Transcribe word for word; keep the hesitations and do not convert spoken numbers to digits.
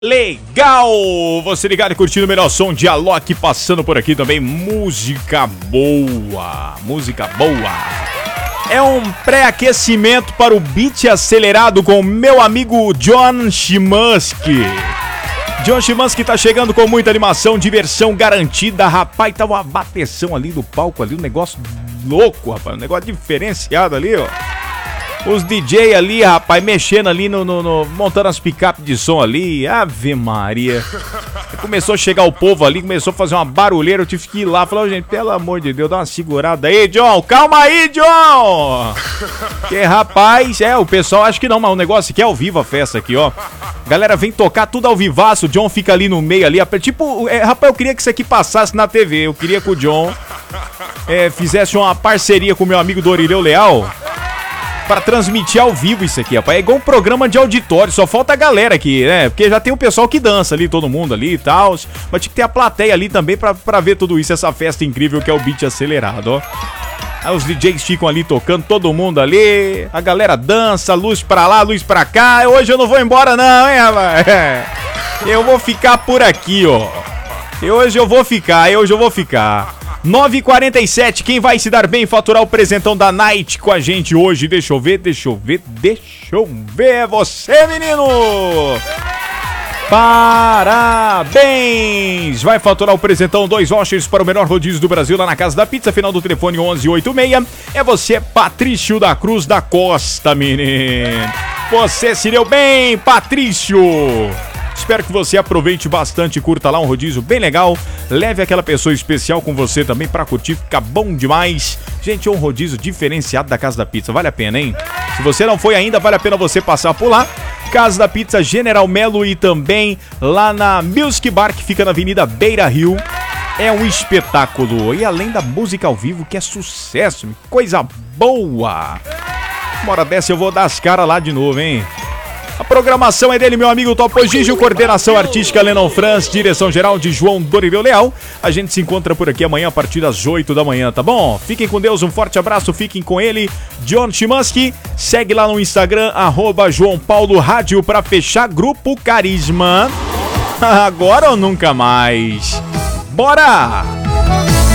Legal! Você ligado e curtindo o melhor som de Alok, passando por aqui também, música boa, música boa. É um pré-aquecimento para o beat acelerado com meu amigo John Chimansky. John Chimansky tá chegando com muita animação, diversão garantida, rapaz, tá uma bateção ali do palco ali, um negócio louco, rapaz, um negócio diferenciado ali, ó. Os D J ali, rapaz, mexendo ali, no, no, no montando as picapes de som ali. Ave Maria. Começou a chegar o povo ali, começou a fazer uma barulheira. Eu tive que ir lá. Falei, oh, gente, pelo amor de Deus, dá uma segurada aí, John. Calma aí, John. Que rapaz, é, o pessoal acha que não, mas o negócio aqui é ao vivo a festa aqui, ó. Galera vem tocar tudo ao vivaço. O John fica ali no meio ali. Tipo, é, rapaz, eu queria que isso aqui passasse na T V. Eu queria que o John é, fizesse uma parceria com o meu amigo Dorileu Leal para transmitir ao vivo isso aqui, rapaz. É igual um programa de auditório, só falta a galera aqui, né? Porque já tem o pessoal que dança ali, todo mundo ali e tal. Mas tinha que ter a plateia ali também pra, pra ver tudo isso, essa festa incrível que é o beat acelerado, ó. Aí os D Js ficam ali tocando, todo mundo ali. A galera dança, luz pra lá, luz pra cá. Hoje eu não vou embora não, hein, rapaz? Eu vou ficar por aqui, ó. E hoje eu vou ficar, hoje eu vou ficar. nove e quarenta e sete, quem vai se dar bem e faturar o presentão da Night com a gente hoje? Deixa eu ver, deixa eu ver, deixa eu ver. É você, menino! Parabéns! Vai faturar o presentão, dois vouchers para o melhor rodízio do Brasil lá na Casa da Pizza, final do telefone onze oitenta e seis. É você, Patrício da Cruz da Costa, menino! Você se deu bem, Patrício! Espero que você aproveite bastante e curta lá um rodízio bem legal. Leve aquela pessoa especial com você também pra curtir, fica bom demais. Gente, é um rodízio diferenciado da Casa da Pizza, vale a pena, hein? Se você não foi ainda, vale a pena você passar por lá. Casa da Pizza General Melo e também lá na Music Bar, que fica na Avenida Beira Rio. É um espetáculo. E além da música ao vivo, que é sucesso, coisa boa. Uma hora dessa eu vou dar as caras lá de novo, hein? A programação é dele, meu amigo Topo Gigio, coordenação artística Lennon Franz, direção geral de João Dorileu Leal. A gente se encontra por aqui amanhã a partir das oito da manhã, tá bom? Fiquem com Deus, um forte abraço, fiquem com ele, John Chimansky. Segue lá no Instagram, arroba João Paulo Rádio, pra fechar Grupo Carisma. Agora ou nunca mais? Bora!